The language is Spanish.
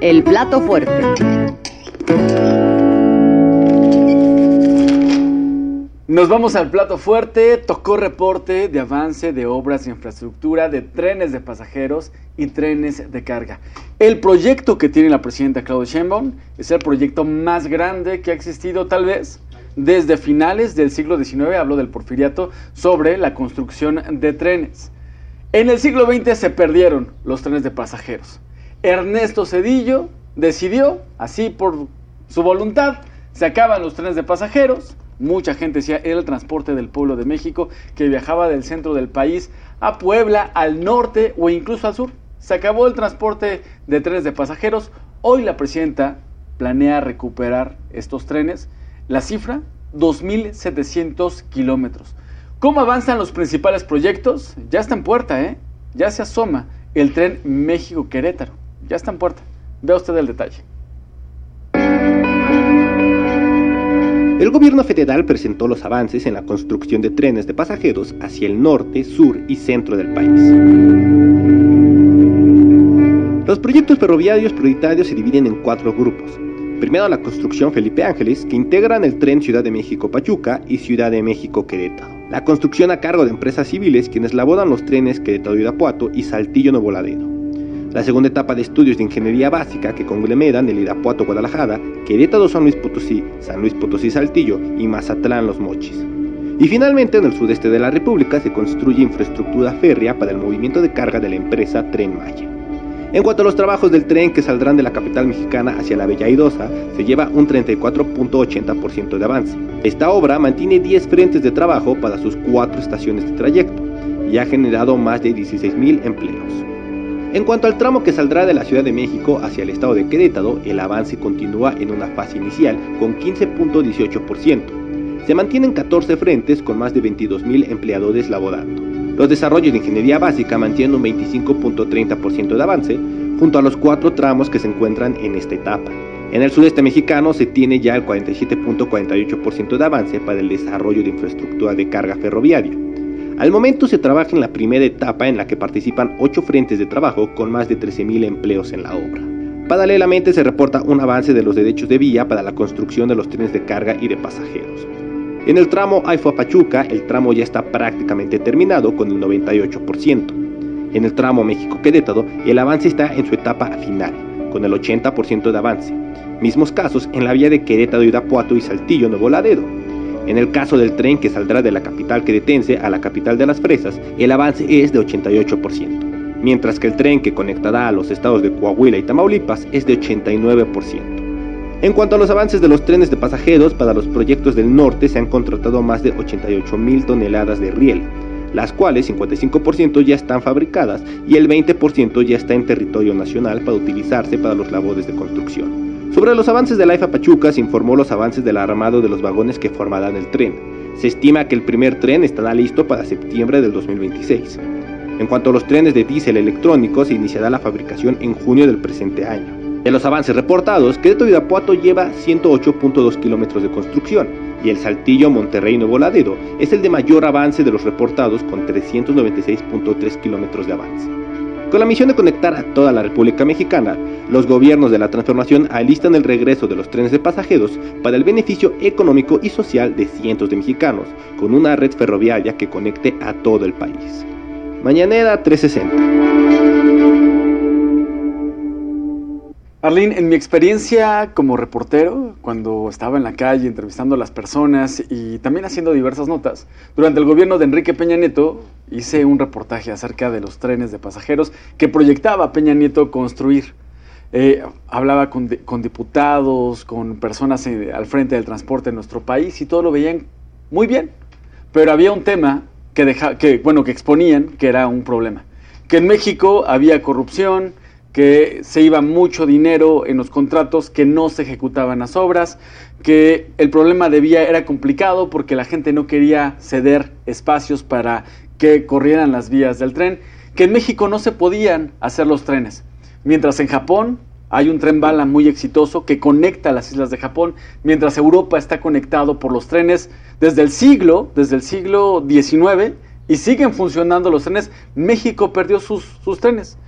El plato fuerte. Nos vamos al plato fuerte. Tocó reporte de avance de obras de infraestructura de trenes de pasajeros y trenes de carga. El proyecto que tiene la presidenta Claudia Sheinbaum es el proyecto más grande que ha existido tal vez desde finales del siglo XIX, hablo del Porfiriato, sobre la construcción de trenes. En el siglo XX se perdieron los trenes de pasajeros. Ernesto Zedillo decidió, así por su voluntad, se acaban los trenes de pasajeros. Mucha gente decía era el transporte del pueblo de México que viajaba del centro del país a Puebla, al norte o incluso al sur. Se acabó el transporte de trenes de pasajeros. Hoy la presidenta planea recuperar estos trenes. La cifra, 2.700 kilómetros. ¿Cómo avanzan los principales proyectos? Ya está en puerta, ya se asoma el tren México-Querétaro. Ya está en puerta. Vea usted el detalle. El gobierno federal presentó los avances en la construcción de trenes de pasajeros hacia el norte, sur y centro del país. Los proyectos ferroviarios prioritarios se dividen en 4 grupos. Primero, la construcción Felipe Ángeles, que integran el tren Ciudad de México-Pachuca y Ciudad de México-Querétaro. La construcción a cargo de empresas civiles, quienes elaboran los trenes Querétaro-Irapuato y Saltillo-Nuevo Laredo. La segunda etapa de estudios de ingeniería básica, que conglomeran el Irapuato-Guadalajara, Querétaro-San Luis Potosí-Saltillo y Mazatlán-Los Mochis. Y finalmente, en el sudeste de la República se construye infraestructura férrea para el movimiento de carga de la empresa Tren Maya. En cuanto a los trabajos del tren que saldrán de la capital mexicana hacia la Bella Airosa, se lleva un 34.80% de avance. Esta obra mantiene 10 frentes de trabajo para sus 4 estaciones de trayecto y ha generado más de 16,000 empleos. En cuanto al tramo que saldrá de la Ciudad de México hacia el estado de Querétaro, el avance continúa en una fase inicial con 15.18%. Se mantienen 14 frentes con más de 22,000 empleadores laborando. Los desarrollos de ingeniería básica mantienen un 25.30% de avance, junto a los 4 tramos que se encuentran en esta etapa. En el sudeste mexicano se tiene ya el 47.48% de avance para el desarrollo de infraestructura de carga ferroviaria. Al momento se trabaja en la primera etapa en la que participan 8 frentes de trabajo con más de 13,000 empleos en la obra. Paralelamente se reporta un avance de los derechos de vía para la construcción de los trenes de carga y de pasajeros. En el tramo Aifa-Pachuca, el tramo ya está prácticamente terminado con el 98%. En el tramo México-Querétaro, el avance está en su etapa final, con el 80% de avance. Mismos casos en la vía de Querétaro-Irapuato y Saltillo-Nuevo Laredo. En el caso del tren que saldrá de la capital queretense a la capital de las Fresas, el avance es de 88%, mientras que el tren que conectará a los estados de Coahuila y Tamaulipas es de 89%. En cuanto a los avances de los trenes de pasajeros, para los proyectos del norte se han contratado más de 88,000 toneladas de riel, las cuales 55% ya están fabricadas y el 20% ya está en territorio nacional para utilizarse para los labores de construcción. Sobre los avances de la AIFA Pachuca se informó los avances del armado de los vagones que formarán el tren. Se estima que el primer tren estará listo para septiembre del 2026. En cuanto a los trenes de diésel electrónico, se iniciará la fabricación en junio del presente año. De los avances reportados, Querétaro-Irapuato lleva 108.2 kilómetros de construcción y el Saltillo-Monterrey-Nuevo Laredo es el de mayor avance de los reportados con 396.3 kilómetros de avance. Con la misión de conectar a toda la República Mexicana, los gobiernos de la transformación alistan el regreso de los trenes de pasajeros para el beneficio económico y social de cientos de mexicanos, con una red ferroviaria que conecte a todo el país. Mañanera 360. Arlene, en mi experiencia como reportero, cuando estaba en la calle entrevistando a las personas y también haciendo diversas notas, durante el gobierno de Enrique Peña Nieto hice un reportaje acerca de los trenes de pasajeros que proyectaba Peña Nieto construir. Hablaba con diputados, con personas al frente del transporte en nuestro país y todo lo veían muy bien, pero había un tema que exponían que era un problema, que en México había corrupción, que se iba mucho dinero en los contratos, que no se ejecutaban las obras, que el problema de vía era complicado porque la gente no quería ceder espacios para que corrieran las vías del tren, que en México no se podían hacer los trenes, mientras en Japón hay un tren bala muy exitoso que conecta las islas de Japón, mientras Europa está conectado por los trenes desde el siglo XIX y siguen funcionando los trenes. México perdió sus trenes.